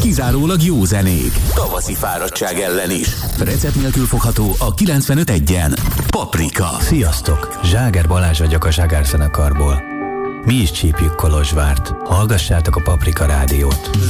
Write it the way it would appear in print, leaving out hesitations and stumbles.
kizárólag jó zenék, tavaszi fáradtság ellen is. Recept nélkül fogható a 95.1-en. Paprika. Sziasztok! Zságer Balázs vagyok a Zságer zenekarból. Mi is csípjük Kolozsvárt. Hallgassátok a Paprika rádiót.